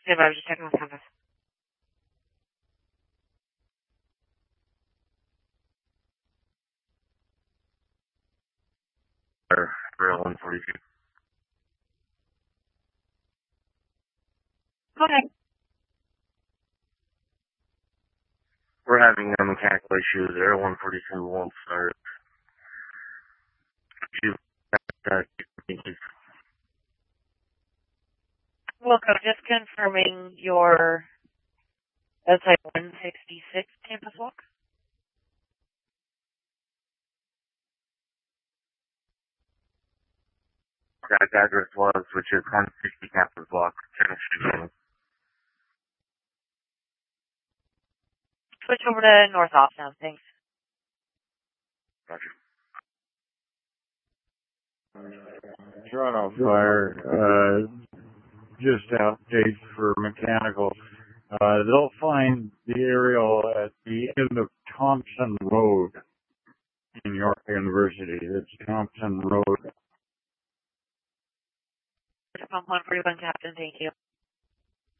Stand by, I was just checking with Compass. Rail 142. Go ahead. We're having mechanical issues. Air 142 won't start. Wilco, just confirming your outside 166 Campus Walk. That address was, which is 160 Campus Walk, Tennessee. Switch over to North Off now, thanks. Roger. Toronto Fire, just updates for mechanical. They'll find the aerial at the end of Thompson Road in York University. It's Thompson Road. Pump 141, Captain, thank you.